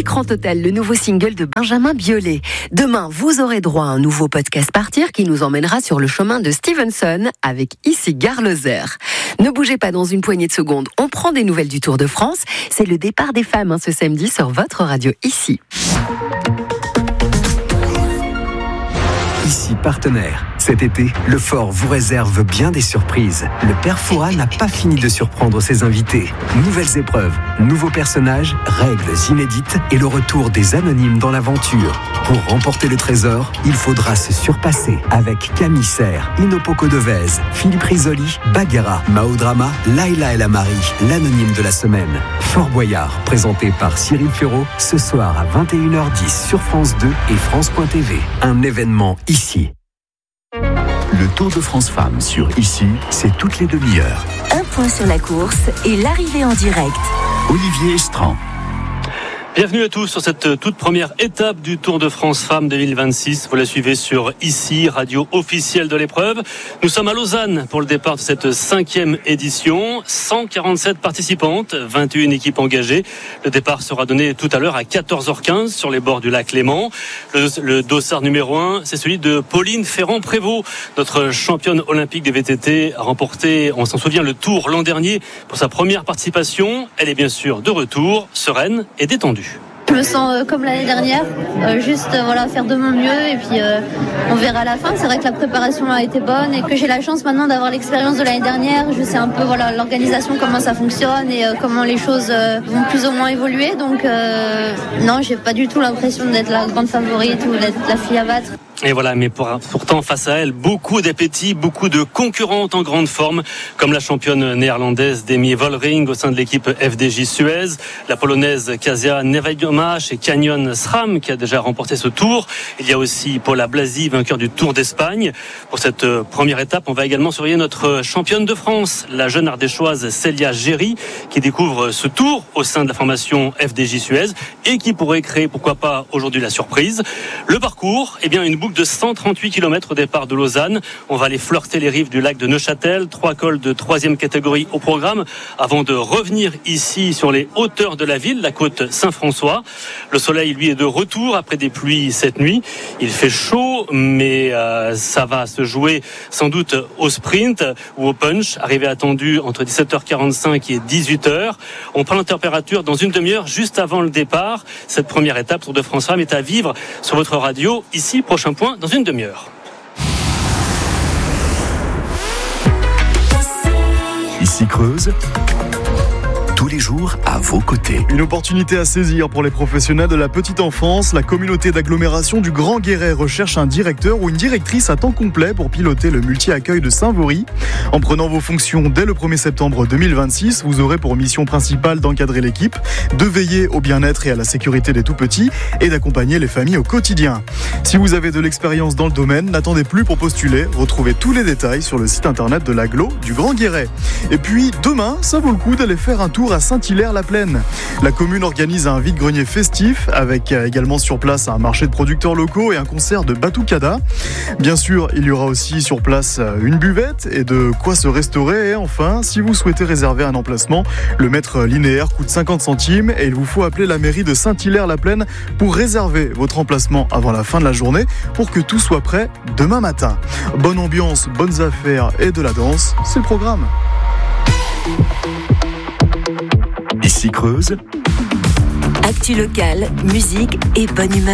Écran Total, le nouveau single de Benjamin Biolay. Demain, vous aurez droit à un nouveau podcast Partir qui nous emmènera sur le chemin de Stevenson avec ici Gare Lozère. Ne bougez pas dans une poignée de secondes, on prend des nouvelles du Tour de France. C'est le départ des femmes ce samedi sur votre radio ici. Ici partenaire. Cet été, le Fort vous réserve bien des surprises. Le Père Fouras n'a pas fini de surprendre ses invités. Nouvelles épreuves, nouveaux personnages, règles inédites et le retour des anonymes dans l'aventure. Pour remporter le trésor, il faudra se surpasser avec Camille Serre, Inopoko Devez, Philippe Risoli, Bagheera, Maodrama, Laila El Amari, l'anonyme de la semaine. Fort Boyard, présenté par Cyril Ferraud, ce soir à 21h10 sur France 2 et France.tv. Un événement ici. Le Tour de France Femmes sur Ici, c'est toutes les demi-heures. Un point sur la course et l'arrivée en direct. Olivier Estran. Bienvenue à tous sur cette toute première étape du Tour de France Femmes 2026. Vous la suivez sur Ici, radio officielle de l'épreuve. Nous sommes à Lausanne pour le départ de cette 5e édition. 147 participantes, 21 équipes engagées. Le départ sera donné tout à l'heure à 14h15 sur les bords du lac Léman. Le dossard numéro 1, c'est celui de Pauline Ferrand-Prévot. Notre championne olympique des VTT a remporté, on s'en souvient, le Tour l'an dernier pour sa première participation. Elle est bien sûr de retour, sereine et détendue. Je me sens comme l'année dernière, juste faire de mon mieux et puis on verra à la fin. C'est vrai que la préparation a été bonne et que j'ai la chance maintenant d'avoir l'expérience de l'année dernière. Je sais un peu l'organisation, comment ça fonctionne et comment les choses vont plus ou moins évoluer. Donc non, j'ai pas du tout l'impression d'être la grande favorite ou d'être la fille à battre. Et voilà, mais pourtant face à elle, beaucoup d'appétit, beaucoup de concurrentes en grande forme, comme la championne néerlandaise Demi Vollering au sein de l'équipe FDJ Suez, la polonaise Kasia Niewiadoma et Canyon Sram qui a déjà remporté ce tour. Il y a aussi Paula Blasi, vainqueur du Tour d'Espagne. Pour cette première étape, on va également surveiller notre championne de France, la jeune ardéchoise Célia Géry, qui découvre ce tour au sein de la formation FDJ Suez et qui pourrait créer, pourquoi pas, aujourd'hui la surprise. Le parcours, une boucle de 138 km au départ de Lausanne. On va aller flirter les rives du lac de Neuchâtel. 3 cols de 3e catégorie au programme avant de revenir ici sur les hauteurs de la ville, la côte Saint-François. Le soleil, lui, est de retour après des pluies cette nuit. Il fait chaud, mais ça va se jouer sans doute au sprint ou au punch. Arrivée attendue entre 17h45 et 18h. On prend la température dans une demi-heure juste avant le départ. Cette première étape Tour de France Femmes est à vivre sur votre radio. Ici, prochain point dans une demi-heure. Ici Creuse. Tous les jours à vos côtés. Une opportunité à saisir pour les professionnels de la petite enfance. La communauté d'agglomération du Grand Guéret recherche un directeur ou une directrice à temps complet pour piloter le multi-accueil de Saint-Vaury. En prenant vos fonctions dès le 1er septembre 2026, vous aurez pour mission principale d'encadrer l'équipe, de veiller au bien-être et à la sécurité des tout-petits et d'accompagner les familles au quotidien. Si vous avez de l'expérience dans le domaine, n'attendez plus pour postuler. Retrouvez tous les détails sur le site internet de l'agglo du Grand Guéret. Et puis, demain, ça vaut le coup d'aller faire un tour à Saint-Hilaire-la-Plaine. La commune organise un vide-grenier festif avec également sur place un marché de producteurs locaux et un concert de Batucada. Bien sûr, il y aura aussi sur place une buvette et de quoi se restaurer. Et enfin, si vous souhaitez réserver un emplacement, le mètre linéaire coûte 50 centimes et il vous faut appeler la mairie de Saint-Hilaire-la-Plaine pour réserver votre emplacement avant la fin de la journée pour que tout soit prêt demain matin. Bonne ambiance, bonnes affaires et de la danse, c'est le programme. Ici Creuse. Actu locale, musique et bonne humeur.